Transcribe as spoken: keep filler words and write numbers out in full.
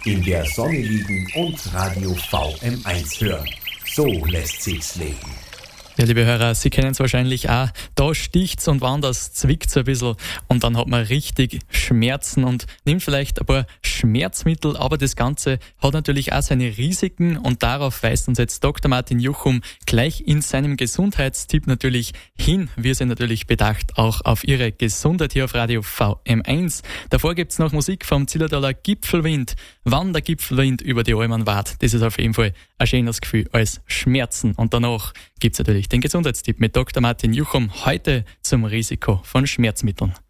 In der Sonne liegen und Radio V M eins hören. So lässt sich's leben. Ja, liebe Hörer, Sie kennen es wahrscheinlich auch. Da sticht's und woanders zwickt's ein bisschen und dann hat man richtig Schmerzen und nimmt vielleicht ein paar Schmerzmittel, aber das Ganze hat natürlich auch seine Risiken und darauf weist uns jetzt Doktor Martin Juchum gleich in seinem Gesundheitstipp natürlich hin. Wir sind natürlich bedacht auch auf Ihre Gesundheit hier auf Radio V M eins. Davor gibt's noch Musik vom Zillertaler Gipfelwind. Wann der Gipfelwind über die Almen weht, das ist auf jeden Fall ein schönes Gefühl als Schmerzen. Und danach gibt's natürlich den Gesundheitstipp mit Doktor Martin Juchum heute zum Risiko von Schmerzmitteln.